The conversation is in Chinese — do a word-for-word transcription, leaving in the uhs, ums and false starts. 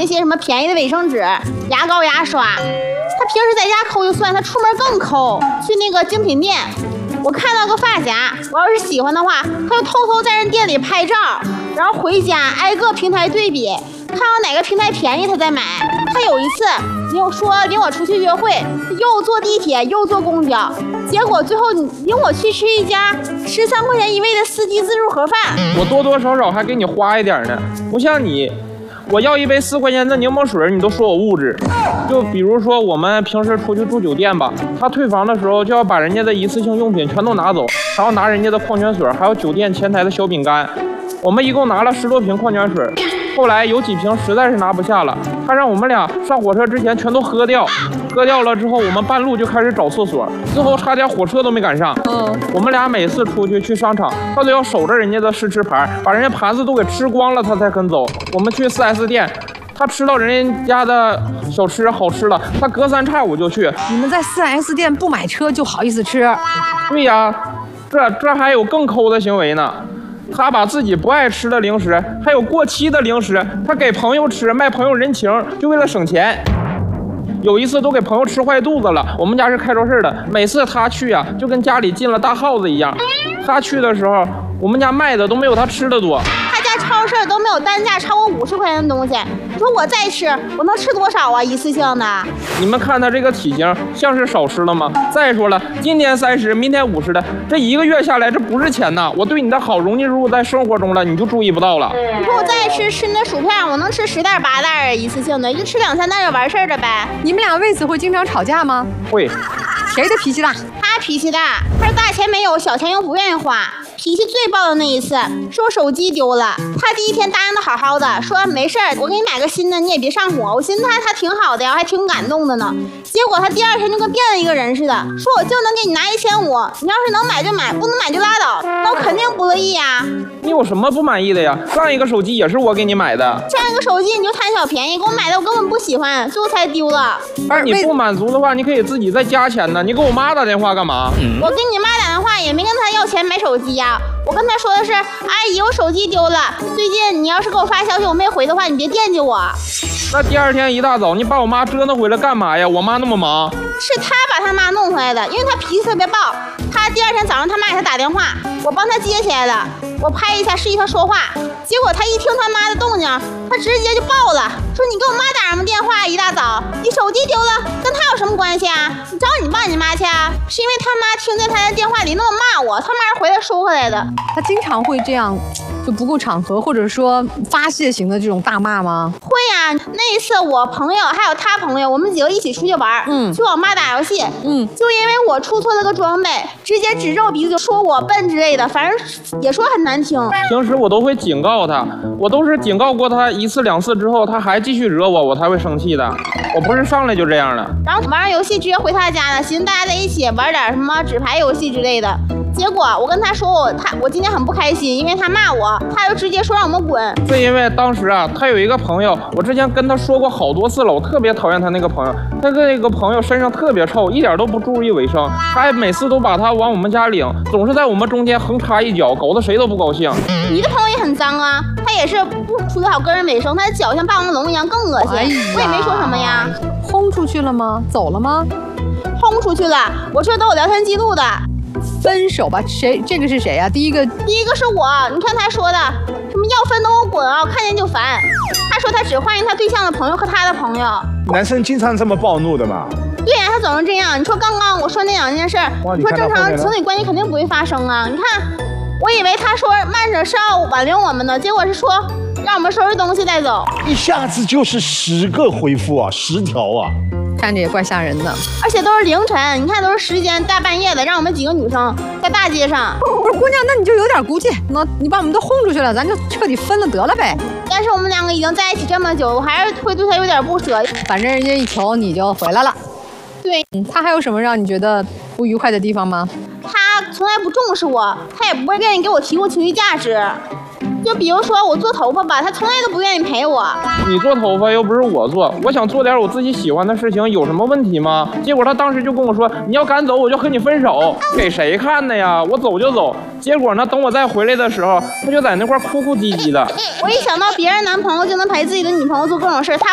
那些什么便宜的卫生纸、牙膏、牙刷。他平时在家抠就算，他出门更抠。去那个精品店，我看到个发夹，我要是喜欢的话，他就偷偷在人店里拍照，然后回家挨个平台对比，看到哪个平台便宜他再买。他有一次领我说领我出去约会，又坐地铁又坐公交，结果最后领我去吃一家十三块钱一位的四季自助盒饭。 我多多少少还给你花一点呢，不像你。我要一杯四块钱的柠檬水，你都说我物质。就比如说我们平时出去住酒店吧，他退房的时候就要把人家的一次性用品全都拿走，还要拿人家的矿泉水，还有酒店前台的小饼干。我们一共拿了十多瓶矿泉水，后来有几瓶实在是拿不下了，他让我们俩上火车之前全都喝掉。喝掉了之后，我们半路就开始找厕所，最后差点火车都没赶上。嗯，我们俩每次出去去商场，他都要守着人家的试吃盘，把人家盘子都给吃光了，他才肯走。我们去 四 S 店，他吃到人家的小吃好吃了，他隔三差五就去。 你们在 四 S 店不买车就好意思吃？ 对呀，这这还有更抠的行为呢。他把自己不爱吃的零食，还有过期的零食，他给朋友吃，卖朋友人情，就为了省钱。有一次都给朋友吃坏肚子了，我们家是开超市的，每次他去啊，就跟家里进了大耗子一样。他去的时候，我们家卖的都没有他吃的多。 他家超市都没有单价超过五十块钱的东西，你说我再吃，我能吃多少啊？一次性的。 你们看他这个体型，像是少吃了吗？再说了，今天三十，明天五十的，这一个月下来，这不是钱呐！我对你的好融进入在生活中了，你就注意不到了。 你说我再吃吃那薯片，我能吃十袋八袋一次性的，就吃两三袋就完事儿了呗。 你们俩为此会经常吵架吗？ 会。 谁的脾气大？ 他脾气大，他是大钱没有，小钱又不愿意花。脾气最爆的那一次是我手机丢了，他第一天答应的好好的，说没事儿，我给你买个新的，你也别上火。我寻思他他挺好的呀，我还挺感动的呢。结果他第二天就跟变了一个人似的，说我就能给你拿一千五，你要是能买就买，不能买就拉倒。那我肯定不乐意呀。 你有什么不满意的呀？上一个手机也是我给你买的， 上一个手机你就贪小便宜，给我买的我根本不喜欢，最后才丢了。 而你不满足的话，你可以自己再加钱呢。你给我妈打电话干嘛？ 嗯、我跟你妈打电话也没跟她要钱买手机呀。我跟她说的是，阿姨，我手机丢了，最近你要是给我发消息我没回的话，你别惦记我。 那第二天一大早，你把我妈折腾回来干嘛呀？我妈那么忙。 是他把他妈弄回来的，因为他脾气特别暴。他第二天早上他妈给他打电话，我帮他接起来了，我拍一下示意他说话。结果他一听他妈的动静，他直接就爆了，说你给我妈打什么电话？一大早你手机丢了，跟他有什么关系啊？你找你爸你妈去啊！是因为他妈听见他在电话里那么骂我，他妈是回来收回来的。 他经常会这样，就不顾场合，或者说发泄型的这种大骂吗？ 会呀、啊，那一次我朋友还有他朋友，我们几个一起出去玩，嗯，去网吧打游戏，嗯，就因为我出错了个装备，直接指着我鼻子就说我笨之类的，反正也说很难听。 平时我都会警告他，我都是警告过他一次两次之后，他还继续惹我，我才会生气的。我不是上来就这样的。 然后玩完游戏直接回他家了，寻思大家在一起玩点什么纸牌游戏之类的。结果我跟他说我他我今天很不开心，因为他骂我，他就直接说让我们滚。 是因为当时啊，他有一个朋友，我之前跟他说过好多次了，我特别讨厌他那个朋友，他那个朋友身上特别臭，一点都不注意卫生，他还每次都把他往我们家领，总是在我们中间横插一脚，搞得谁都不高兴。 你的朋友也很脏啊，他也是不处理好个人卫生，他的脚像霸王龙一样更恶心。哎、我也没说什么呀。 轰出去了吗？走了吗？ 轰出去了，我这都有聊天记录的。 分手吧，谁？这个是谁呀、啊？第一个， 第一个是我。你看他说的什么要分都给我滚啊！我看见就烦。他说他只欢迎他对象的朋友和他的朋友。 男生经常这么暴怒的嘛？ 对呀、啊，他总是这样。你说刚刚我说那两件事，你说正常情侣关系肯定不会发生啊！你看，我以为他说慢着是要挽留我们的，结果是说让我们收拾东西带走。 一下子就是十个回复啊，十条啊。 看着也怪吓人的， 而且都是凌晨，你看都是时间大半夜的，让我们几个女生在大街上。 不是姑娘，那你就有点骨气，那你把我们都轰出去了，咱就彻底分了得了呗。 但是我们两个已经在一起这么久，我还是会对他有点不舍。 反正人家一求你就回来了。 对、 嗯，他还有什么让你觉得不愉快的地方吗？ 他从来不重视我，他也不会愿意给我提供情绪价值。就比如说我做头发吧，他从来都不愿意陪我。 你做头发又不是我做，我想做点我自己喜欢的事情，有什么问题吗？结果他当时就跟我说，你要敢走我就和你分手。给谁看的呀？我走就走。结果呢，等我再回来的时候，他就在那块哭哭唧唧的。 我一想到别人男朋友就能陪自己的女朋友做各种事，他